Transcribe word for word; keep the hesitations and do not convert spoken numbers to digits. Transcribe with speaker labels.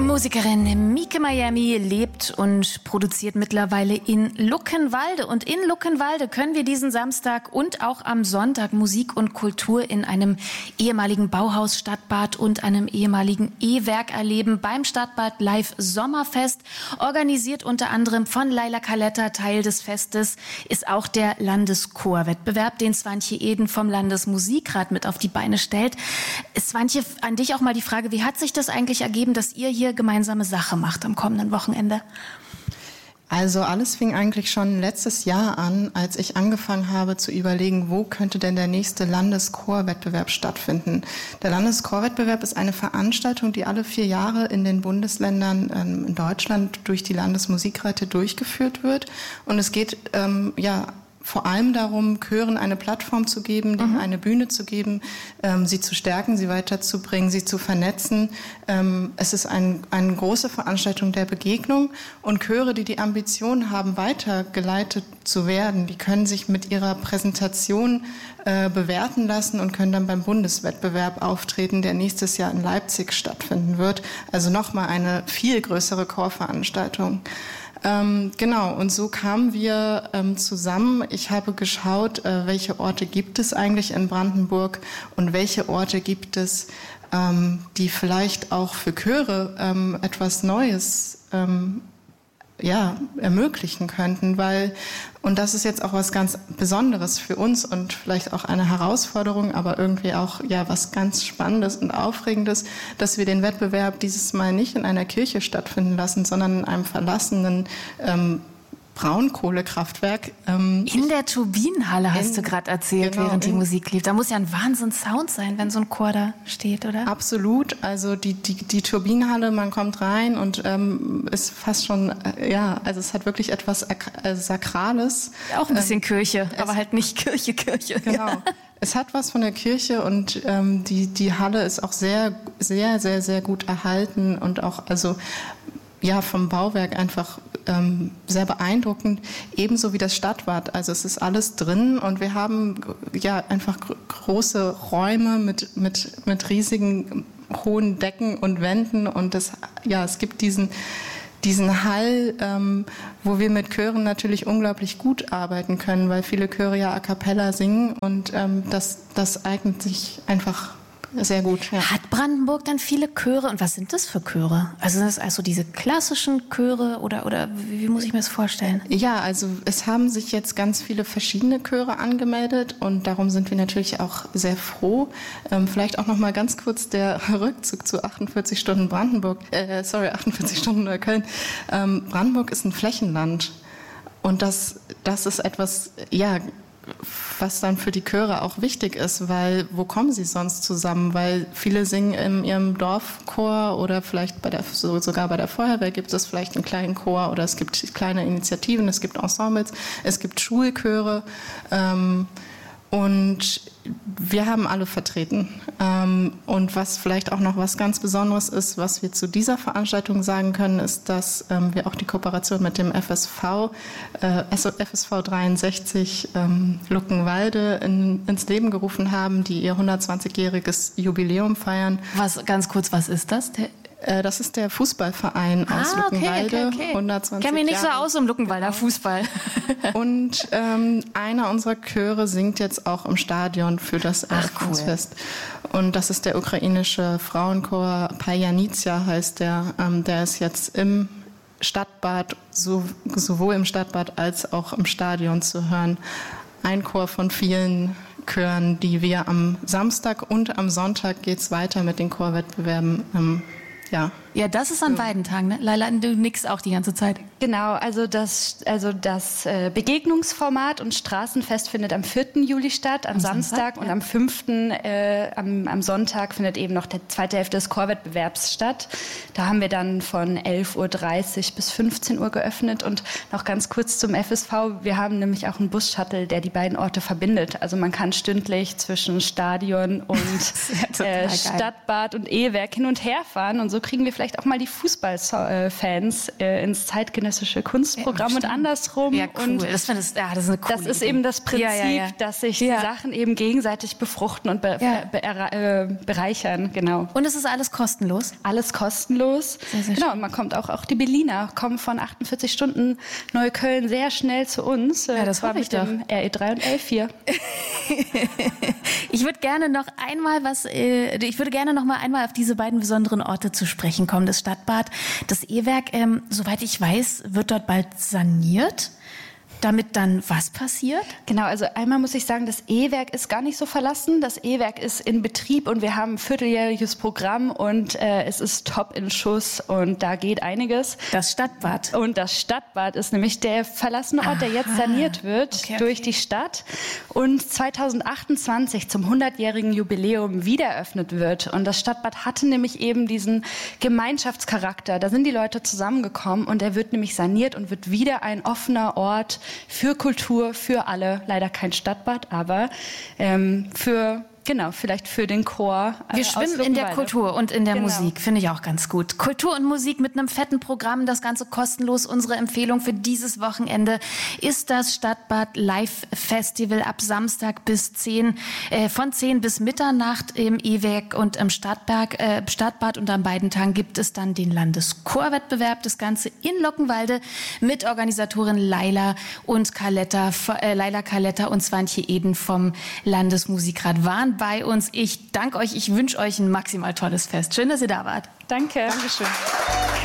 Speaker 1: Musikerin Mieke Miami lebt und produziert mittlerweile in Luckenwalde. Und in Luckenwalde können wir diesen Samstag und auch am Sonntag Musik und Kultur in einem ehemaligen Bauhaus Stadtbad und einem ehemaligen E-Werk erleben. Beim Stadtbad Live Sommerfest, organisiert unter anderem von Laila Kaletta. Teil des Festes ist auch der Landeschorwettbewerb, den Swantje Eden vom Landesmusikrat mit auf die Beine stellt. Swantje, an dich auch mal die Frage, wie hat sich das eigentlich ergeben, dass ihr hier gemeinsame Sache macht am kommenden Wochenende?
Speaker 2: Also alles fing eigentlich schon letztes Jahr an, als ich angefangen habe zu überlegen, wo könnte denn der nächste Landeschorwettbewerb stattfinden. Der Landeschorwettbewerb ist eine Veranstaltung, die alle vier Jahre in den Bundesländern ähm, in Deutschland durch die Landesmusikräte durchgeführt wird. Und es geht ähm, ja vor allem darum, Chören eine Plattform zu geben, denen mhm. eine Bühne zu geben, ähm, sie zu stärken, sie weiterzubringen, sie zu vernetzen. Ähm, es ist ein, eine große Veranstaltung der Begegnung. Und Chöre, die die Ambition haben, weitergeleitet zu werden, die können sich mit ihrer Präsentation äh, bewerten lassen und können dann beim Bundeswettbewerb auftreten, der nächstes Jahr in Leipzig stattfinden wird. Also nochmal eine viel größere Chorveranstaltung. Ähm, genau, und so kamen wir ähm, zusammen. Ich habe geschaut, äh, welche Orte gibt es eigentlich in Brandenburg und welche Orte gibt es, ähm, die vielleicht auch für Chöre ähm, etwas Neues ähm, ja, ermöglichen könnten, weil, und das ist jetzt auch was ganz Besonderes für uns und vielleicht auch eine Herausforderung, aber irgendwie auch ja was ganz Spannendes und Aufregendes, dass wir den Wettbewerb dieses Mal nicht in einer Kirche stattfinden lassen, sondern in einem verlassenen ähm, Braunkohlekraftwerk. Ähm,
Speaker 1: in der Turbinenhalle hast in, du gerade erzählt, genau, während die in, Musik lief. Da muss ja ein Wahnsinns-Sound sein, wenn so ein Chor da steht, oder?
Speaker 2: Absolut. Also die, die, die Turbinenhalle, man kommt rein und ähm, ist fast schon, äh, ja, also es hat wirklich etwas äh, Sakrales.
Speaker 1: Auch ein bisschen ähm, Kirche, aber halt nicht Kirche, Kirche.
Speaker 2: Genau. Es hat was von der Kirche und ähm, die, die Halle ist auch sehr, sehr, sehr, sehr gut erhalten und auch, also ja, vom Bauwerk einfach ähm, sehr beeindruckend, ebenso wie das Stadtbad. Also es ist alles drin und wir haben ja einfach gr- große Räume mit, mit, mit riesigen hohen Decken und Wänden und das, ja, es gibt diesen, diesen Hall, ähm, wo wir mit Chören natürlich unglaublich gut arbeiten können, weil viele Chöre ja a cappella singen und ähm, das, das eignet sich einfach sehr gut, ja.
Speaker 1: Hat Brandenburg dann viele Chöre? Und was sind das für Chöre? Also sind das also diese klassischen Chöre oder, oder wie, wie muss ich mir das vorstellen?
Speaker 2: Ja, also es haben sich jetzt ganz viele verschiedene Chöre angemeldet und darum sind wir natürlich auch sehr froh. Ähm, vielleicht auch noch mal ganz kurz der Rückzug zu achtundvierzig Stunden Brandenburg, äh, sorry, achtundvierzig Stunden Neukölln. Ähm, Brandenburg ist ein Flächenland und das, das ist etwas, ja, was dann für die Chöre auch wichtig ist, weil wo kommen sie sonst zusammen? Weil viele singen in ihrem Dorfchor oder vielleicht bei der, so, sogar bei der Feuerwehr gibt es vielleicht einen kleinen Chor oder es gibt kleine Initiativen, es gibt Ensembles, es gibt Schulchöre ähm, und wir haben alle vertreten. Ähm, und was vielleicht auch noch was ganz Besonderes ist, was wir zu dieser Veranstaltung sagen können, ist, dass ähm, wir auch die Kooperation mit dem F S V, äh, F S V dreiundsechzig ähm, Luckenwalde in, ins Leben gerufen haben, die ihr hundertzwanzigjähriges Jubiläum feiern.
Speaker 1: Was, ganz kurz, was ist das? Der
Speaker 2: Das ist der Fußballverein ah, aus Luckenwalde.
Speaker 1: Okay, okay, okay.
Speaker 2: hundertzwanzig
Speaker 1: Ich kenne mich nicht
Speaker 2: Jahre.
Speaker 1: so aus um Luckenwalder Fußball.
Speaker 2: Und ähm, einer unserer Chöre singt jetzt auch im Stadion für das Eröffnungsfest. Cool. Und das ist der ukrainische Frauenchor Pajanitsia heißt der. Ähm, der ist jetzt im Stadtbad, so, sowohl im Stadtbad als auch im Stadion zu hören. Ein Chor von vielen Chören, die wir am Samstag und am Sonntag geht's weiter mit den Chorwettbewerben. Ähm, ja.
Speaker 1: Ja, das ist an beiden Tagen, ne? Laila, du nix auch die ganze Zeit.
Speaker 3: Genau, also das, also das äh, Begegnungsformat und Straßenfest findet am vierten Juli statt, am, am Samstag, Samstag ja. Und am fünften Äh, am, am Sonntag findet eben noch die zweite Hälfte des Chorwettbewerbs statt. Da haben wir dann von elf Uhr dreißig bis fünfzehn Uhr geöffnet und noch ganz kurz zum F S V. Wir haben nämlich auch einen Bus-Shuttle, der die beiden Orte verbindet. Also man kann stündlich zwischen Stadion und äh, Stadtbad und E-Werk hin und her fahren und so kriegen wir vielleicht vielleicht auch mal die Fußballfans äh, ins zeitgenössische Kunstprogramm ja, und andersrum.
Speaker 1: Ja, cool.
Speaker 3: Und
Speaker 1: das, das, ja, das ist eine coole
Speaker 3: Das ist
Speaker 1: Idee.
Speaker 3: eben das Prinzip, ja, ja, ja. dass sich ja. die Sachen eben gegenseitig befruchten und be ja. be äh, bereichern. Genau.
Speaker 1: Und es ist alles kostenlos?
Speaker 3: Alles kostenlos.
Speaker 1: Sehr, sehr
Speaker 3: genau,
Speaker 1: schön.
Speaker 3: und man kommt auch, auch die Berliner kommen von achtundvierzig Stunden Neukölln sehr schnell zu uns.
Speaker 1: Ja, das war
Speaker 3: mit dem R E drei und L vier.
Speaker 1: Ich würde gerne noch einmal was, äh, ich würde gerne noch mal einmal auf diese beiden besonderen Orte zu sprechen kommen. Das Stadtbad, das E-Werk, ähm, soweit ich weiß, wird dort bald saniert. Damit dann was passiert?
Speaker 3: Genau, also einmal muss ich sagen, das E-Werk ist gar nicht so verlassen. Das E-Werk ist in Betrieb und wir haben ein vierteljähriges Programm und äh, es ist top in Schuss und da geht einiges.
Speaker 1: Das Stadtbad.
Speaker 3: Und das Stadtbad ist nämlich der verlassene Ort, Aha. der jetzt saniert wird okay, okay. durch die Stadt und zweitausendachtundzwanzig zum hundertjährigen Jubiläum wieder eröffnet wird. Und das Stadtbad hatte nämlich eben diesen Gemeinschaftscharakter. Da sind die Leute zusammengekommen und er wird nämlich saniert und wird wieder ein offener Ort für Kultur, für alle. Leider kein Stadtbad, aber ähm, für... Genau, vielleicht für den Chor.
Speaker 1: Äh, Wir schwimmen in der Kultur und in der genau. Musik, finde ich auch ganz gut. Kultur und Musik mit einem fetten Programm, das Ganze kostenlos. Unsere Empfehlung für dieses Wochenende ist das Stadtbad Live Festival ab Samstag bis zehn, äh, von zehn bis Mitternacht im E-Werk und im Stadtberg, äh, Stadtbad. Und an beiden Tagen gibt es dann den Landeschorwettbewerb. Das Ganze in Lockenwalde mit Organisatorin Laila und Carletta, äh, Laila Carletta und Swantje Eden vom Landesmusikrat waren bei uns. Ich danke euch. Ich wünsche euch ein maximal tolles Fest. Schön, dass ihr da wart.
Speaker 3: Danke.
Speaker 2: Dankeschön.